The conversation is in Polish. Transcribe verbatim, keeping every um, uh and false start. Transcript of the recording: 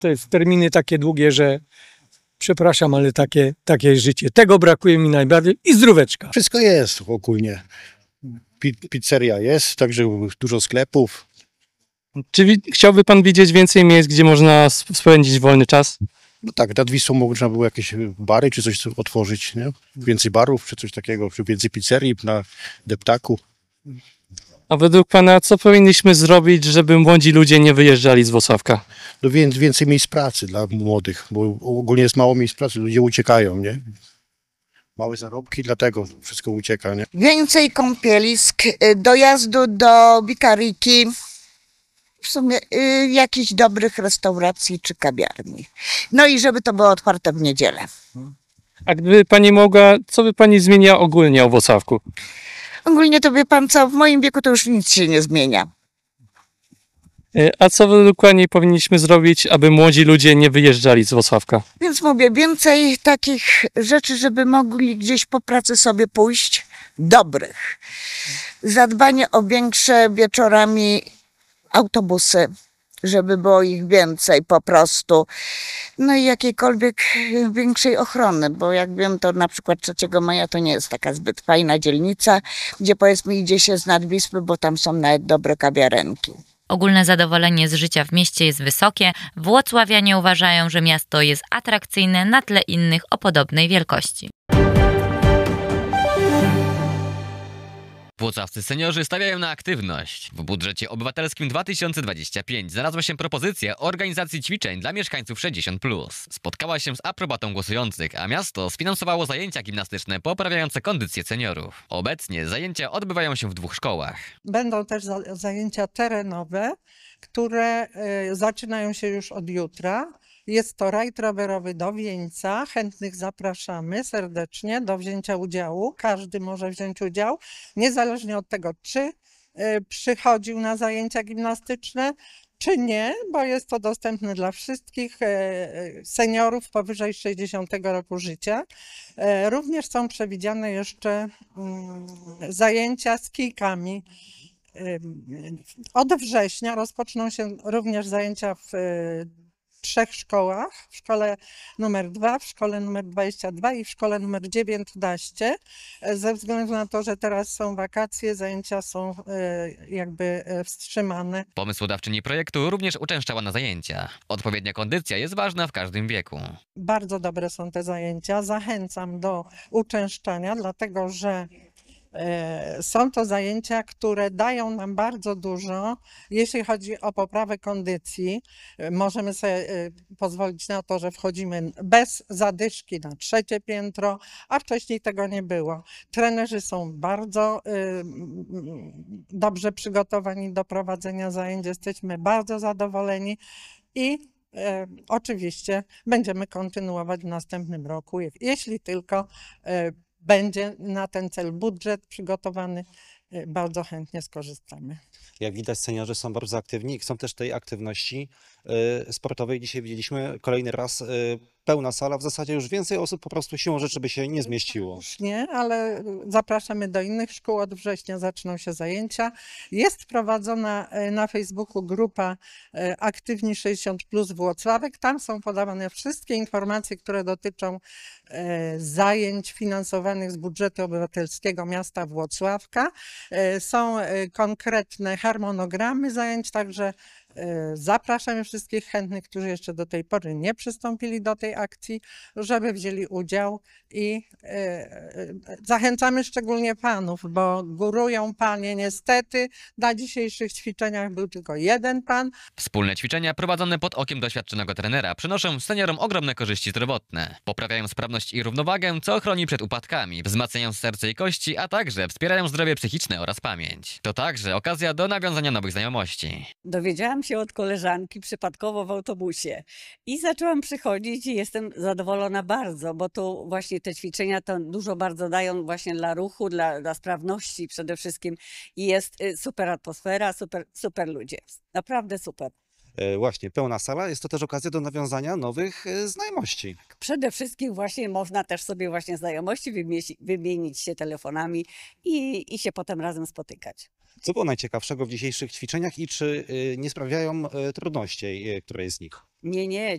to jest terminy takie długie, że przepraszam, ale takie, takie jest życie. Tego brakuje mi najbardziej i zdróweczka. Wszystko jest ogólnie. Pi pizzeria jest, także dużo sklepów. Czy chciałby pan widzieć więcej miejsc, gdzie można spędzić wolny czas? No tak, nad Wisłą można było jakieś bary czy coś otworzyć, nie? Więcej barów czy coś takiego, czy więcej pizzerii na deptaku. A według pana co powinniśmy zrobić, żeby młodzi ludzie nie wyjeżdżali z Włocławka? No więc więcej miejsc pracy dla młodych, bo ogólnie jest mało miejsc pracy, ludzie uciekają, nie? Małe zarobki, dlatego wszystko ucieka, nie? Więcej kąpielisk, dojazdu do Wikaryki, w sumie y, jakichś dobrych restauracji czy kawiarni. No i żeby to było otwarte w niedzielę. A gdyby pani mogła, co by pani zmieniła ogólnie o Włocławku? Ogólnie to wie pan co, w moim wieku to już nic się nie zmienia. A co według pani powinniśmy zrobić, aby młodzi ludzie nie wyjeżdżali z Włocławka? Więc mówię, więcej takich rzeczy, żeby mogli gdzieś po pracy sobie pójść, dobrych. Zadbanie o większe wieczorami autobusy, żeby było ich więcej po prostu. No i jakiejkolwiek większej ochrony, bo jak wiem, to na przykład trzeciego maja to nie jest taka zbyt fajna dzielnica, gdzie powiedzmy idzie się z nad Wisły, bo tam są nawet dobre kawiarenki. Ogólne zadowolenie z życia w mieście jest wysokie. Włocławianie uważają, że miasto jest atrakcyjne na tle innych o podobnej wielkości. Włocławscy seniorzy stawiają na aktywność. W budżecie obywatelskim dwa tysiące dwudziestym piątym znalazła się propozycja organizacji ćwiczeń dla mieszkańców sześćdziesiąt plus. Spotkała się z aprobatą głosujących, a miasto sfinansowało zajęcia gimnastyczne poprawiające kondycję seniorów. Obecnie zajęcia odbywają się w dwóch szkołach. Będą też zajęcia terenowe, które y, zaczynają się już od jutra. Jest to rajd rowerowy do Wieńca. Chętnych zapraszamy serdecznie do wzięcia udziału. Każdy może wziąć udział, niezależnie od tego, czy y, przychodził na zajęcia gimnastyczne, czy nie, bo jest to dostępne dla wszystkich y, seniorów powyżej sześćdziesiątego roku życia. Y, również są przewidziane jeszcze y, zajęcia z kijkami. Od września rozpoczną się również zajęcia w trzech szkołach, w szkole numer dwa, w szkole numer dwadzieścia dwa i w szkole numer dziewiętnaście. Ze względu na to, że teraz są wakacje, zajęcia są jakby wstrzymane. Pomysłodawczyni projektu również uczęszczała na zajęcia. Odpowiednia kondycja jest ważna w każdym wieku. Bardzo dobre są te zajęcia. Zachęcam do uczęszczania, dlatego że są to zajęcia, które dają nam bardzo dużo, jeśli chodzi o poprawę kondycji. Możemy sobie pozwolić na to, że wchodzimy bez zadyszki na trzecie piętro, a wcześniej tego nie było. Trenerzy są bardzo dobrze przygotowani do prowadzenia zajęć, jesteśmy bardzo zadowoleni i E, oczywiście będziemy kontynuować w następnym roku, jeśli tylko e, będzie na ten cel budżet przygotowany, e, bardzo chętnie skorzystamy. Jak widać, seniorzy są bardzo aktywni i chcą też tej aktywności y, sportowej. Dzisiaj widzieliśmy kolejny raz y, pełna sala, w zasadzie już więcej osób po prostu siłą rzeczy by się nie zmieściło. Już nie, ale zapraszamy do innych szkół, od września zaczną się zajęcia. Jest prowadzona na Facebooku grupa Aktywni sześćdziesiąt plus Włocławek. Tam są podawane wszystkie informacje, które dotyczą zajęć finansowanych z budżetu obywatelskiego miasta Włocławka. Są konkretne harmonogramy zajęć, także zapraszamy wszystkich chętnych, którzy jeszcze do tej pory nie przystąpili do tej akcji, żeby wzięli udział i zachęcamy szczególnie panów, bo górują panie. Niestety na dzisiejszych ćwiczeniach był tylko jeden pan. Wspólne ćwiczenia prowadzone pod okiem doświadczonego trenera przynoszą seniorom ogromne korzyści zdrowotne. Poprawiają sprawność i równowagę, co chroni przed upadkami, wzmacniają serce i kości, a także wspierają zdrowie psychiczne oraz pamięć. To także okazja do nawiązania nowych znajomości. Dowiedziałam się od koleżanki przypadkowo w autobusie i zaczęłam przychodzić i jestem zadowolona bardzo, bo tu właśnie te ćwiczenia to dużo bardzo dają właśnie dla ruchu, dla, dla sprawności przede wszystkim i jest super atmosfera, super, super ludzie. Naprawdę super. E, Właśnie, pełna sala jest to też okazja do nawiązania nowych e, znajomości. Przede wszystkim właśnie można też sobie właśnie znajomości wymienić, wymienić się telefonami i, i się potem razem spotykać. Co było najciekawszego w dzisiejszych ćwiczeniach i czy e, nie sprawiają e, trudności e, któreś z nich? Nie, nie,